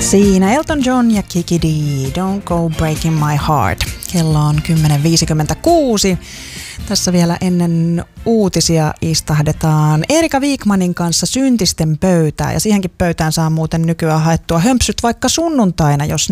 Siinä Elton John ja Kiki D, Don't Go Breaking My Heart. Kello on 10.56. Tässä vielä ennen uutisia istahdetaan Erika Wikmanin kanssa Syntisten pöytään. Ja siihenkin pöytään saa muuten nykyään haettua hömpsyt vaikka sunnuntaina, jos